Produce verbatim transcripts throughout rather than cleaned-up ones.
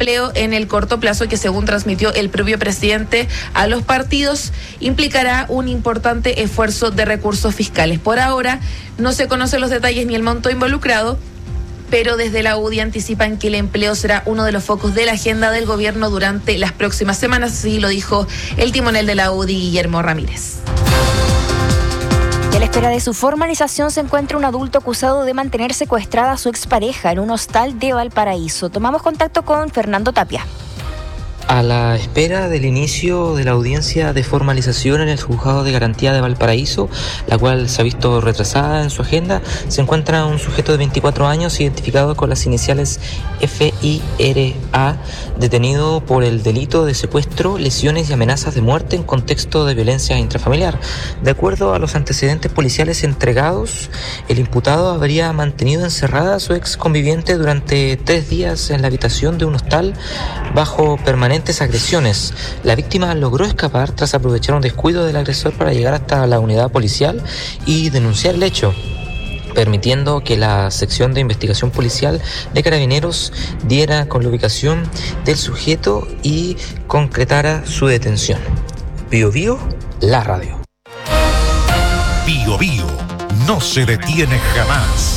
empleo en el corto plazo que, según transmitió el propio presidente a los partidos, implicará un importante esfuerzo de recursos fiscales. Por ahora no se conocen los detalles ni el monto involucrado, pero desde la U D I anticipan que el empleo será uno de los focos de la agenda del gobierno durante las próximas semanas, así lo dijo el timonel de la U D I, Guillermo Ramírez. Y a la espera de su formalización se encuentra un adulto acusado de mantener secuestrada a su expareja en un hostal de Valparaíso. Tomamos contacto con Fernando Tapia. A la espera del inicio de la audiencia de formalización en el Juzgado de Garantía de Valparaíso, la cual se ha visto retrasada en su agenda, se encuentra un sujeto de veinticuatro años identificado con las iniciales F I R A, detenido por el delito de secuestro, lesiones y amenazas de muerte en contexto de violencia intrafamiliar. De acuerdo a los antecedentes policiales entregados, el imputado habría mantenido encerrada a su ex conviviente durante tres días en la habitación de un hostal bajo permanente agresiones. La víctima logró escapar tras aprovechar un descuido del agresor para llegar hasta la unidad policial y denunciar el hecho, permitiendo que la sección de investigación policial de Carabineros diera con la ubicación del sujeto y concretara su detención. Bio Bio, la radio. Bio Bio no se detiene jamás.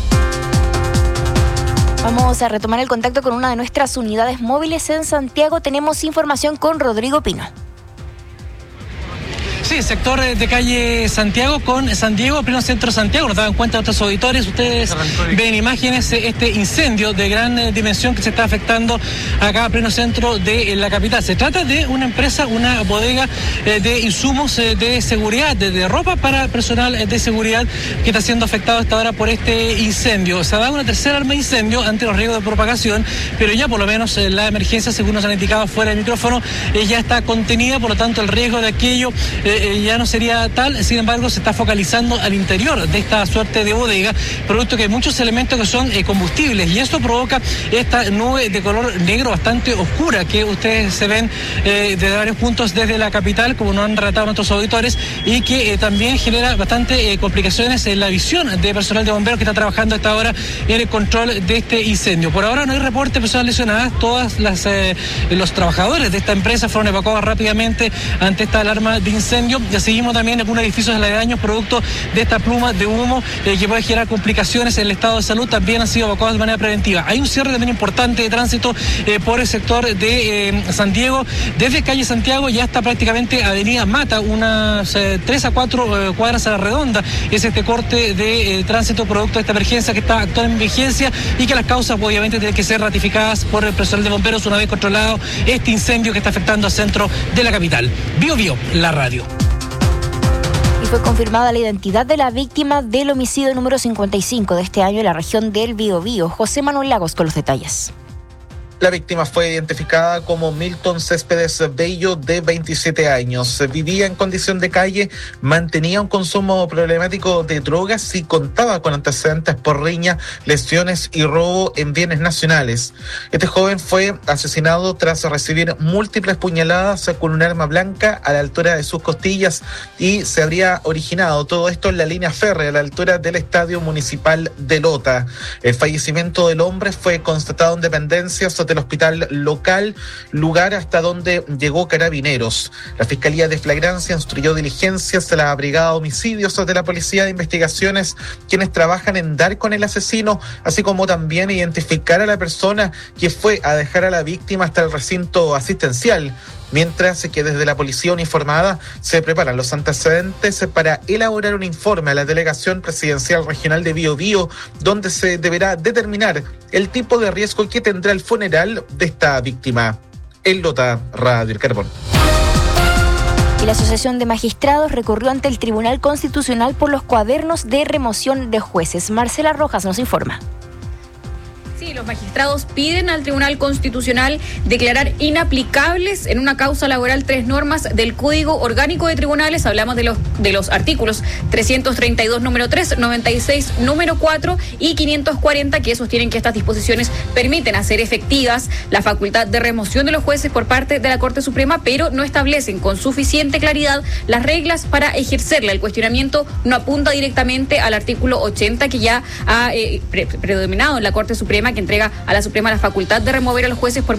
Vamos a retomar el contacto con una de nuestras unidades móviles en Santiago. Tenemos información con Rodrigo Pino. Sí, sector de calle Santiago con San Diego, pleno centro de Santiago. Nos daban cuenta nuestros auditores, ustedes ven imágenes, este incendio de gran dimensión que se está afectando acá a pleno centro de la capital. Se trata de una empresa, una bodega de insumos de seguridad, de ropa para personal de seguridad que está siendo afectado hasta ahora por este incendio. Se ha dado una tercera arma de incendio ante los riesgos de propagación, pero ya por lo menos la emergencia, según nos han indicado fuera del micrófono, ya está contenida, por lo tanto el riesgo de aquello eh, ya no sería tal. Sin embargo, se está focalizando al interior de esta suerte de bodega, producto que hay muchos elementos que son eh, combustibles, y esto provoca esta nube de color negro bastante oscura que ustedes se ven eh, desde varios puntos desde la capital, como nos han relatado nuestros auditores, y que eh, también genera bastante eh, complicaciones en la visión de personal de bomberos que está trabajando hasta ahora en el control de este incendio. Por ahora no hay reporte de personas lesionadas. Todas las eh, los trabajadores de esta empresa fueron evacuados rápidamente ante esta alarma de incendio. Ya seguimos también en algunos edificios aledaños producto de esta pluma de humo eh, que puede generar complicaciones en el estado de salud. También han sido evacuados de manera preventiva. Hay un cierre también importante de tránsito eh, por el sector de eh, San Diego, desde calle Santiago ya está prácticamente avenida Mata, unas eh, tres a cuatro eh, cuadras a la redonda. Es este corte de eh, tránsito producto de esta emergencia que está actual en vigencia, y que las causas obviamente tienen que ser ratificadas por el personal de bomberos una vez controlado este incendio que está afectando al centro de la capital. Bio Bio, la radio. Y fue confirmada la identidad de la víctima del homicidio número cincuenta y cinco de este año en la región del Biobío. José Manuel Lagos con los detalles. La víctima fue identificada como Milton Céspedes Bello, de veintisiete años. Vivía en condición de calle, mantenía un consumo problemático de drogas y contaba con antecedentes por riña, lesiones y robo en bienes nacionales. Este joven fue asesinado tras recibir múltiples puñaladas con un arma blanca a la altura de sus costillas, y se habría originado todo esto en la línea férrea a la altura del Estadio Municipal de Lota. El fallecimiento del hombre fue constatado en dependencias del hospital local, lugar hasta donde llegó Carabineros. La Fiscalía de Flagrancia instruyó diligencias de la Brigada de Homicidios de la Policía de Investigaciones, quienes trabajan en dar con el asesino, así como también identificar a la persona que fue a dejar a la víctima hasta el recinto asistencial. Mientras que desde la policía uniformada se preparan los antecedentes para elaborar un informe a la Delegación Presidencial Regional de Biobío, donde se deberá determinar el tipo de riesgo que tendrá el funeral de esta víctima. En Lota, Radio El Carbón. Y la Asociación de Magistrados recurrió ante el Tribunal Constitucional por los cuadernos de remoción de jueces. Marcela Rojas nos informa. Sí, los magistrados piden al Tribunal Constitucional declarar inaplicables en una causa laboral tres normas del Código Orgánico de Tribunales. Hablamos de los de los artículos trescientos treinta y dos número tres, noventa y seis número cuatro y quinientos cuarenta, que sostienen que estas disposiciones permiten hacer efectivas la facultad de remoción de los jueces por parte de la Corte Suprema, pero no establecen con suficiente claridad las reglas para ejercerla. El cuestionamiento no apunta directamente al artículo ochenta, que ya ha eh, pre- predominado en la Corte Suprema, que entrega a la Suprema la facultad de remover a los jueces por